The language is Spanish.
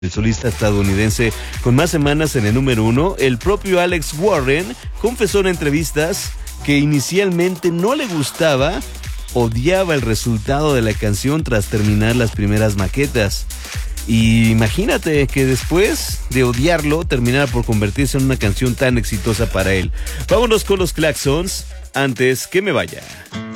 El solista estadounidense con más semanas en el número 1, el propio Alex Warren, confesó en entrevistas que inicialmente no le gustaba, odiaba el resultado de la canción tras terminar las primeras maquetas. Y imagínate que después de odiarlo, terminara por convertirse en una canción tan exitosa para él. Vámonos con los Claxons, antes que me vaya.